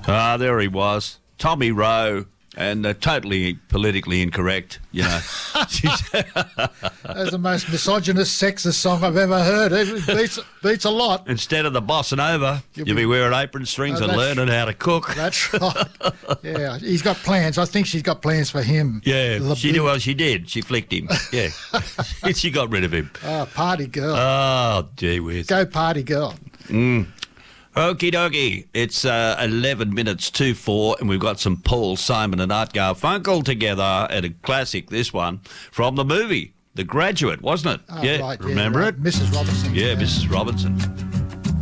Ah, there he was. Tommy Rowe. And totally politically incorrect, you know. That's the most misogynist, sexist song I've ever heard. It beats a lot. Instead of the bossa nova, you'll be wearing apron strings and learning how to cook. That's right. Yeah, he's got plans. I think she's got plans for him. Yeah, she did. She flicked him. Yeah, she got rid of him. Oh, party girl. Oh, gee whiz. Go party girl. Okie dokie. It's 11 minutes to 4, and we've got some Paul Simon and Art Garfunkel together at a classic, this one, from the movie The Graduate, wasn't it? Oh, yeah, right, remember it? Mrs. Robinson. Yeah, Mrs. Robinson.